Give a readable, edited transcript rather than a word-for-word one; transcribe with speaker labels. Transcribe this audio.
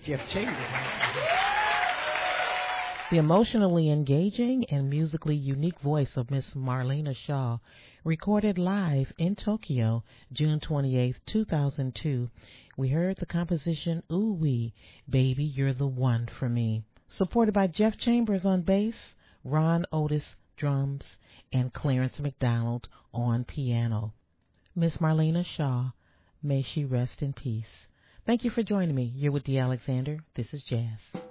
Speaker 1: Jeff Chambers.
Speaker 2: The emotionally engaging and musically unique voice of Miss Marlena Shaw, recorded live in Tokyo, June 28, 2002. We heard the composition Ooh Wee, Baby You're the One for Me, supported by Jeff Chambers on bass, Ron Otis drums, and Clarence McDonald on piano. Miss Marlena Shaw, may she rest in peace. Thank you for joining me. You're with Dee Alexander. This is Jazz.